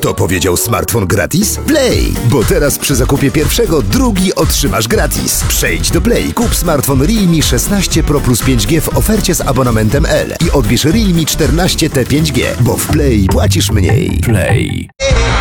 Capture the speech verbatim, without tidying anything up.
Kto powiedział smartfon gratis? Play! Bo teraz przy zakupie pierwszego drugi otrzymasz gratis. Przejdź do Play, kup smartfon Realme szesnaście Pro plus pięć G w ofercie z abonamentem L i odbierz Realme czternaście T pięć G, bo w Play płacisz mniej. Play.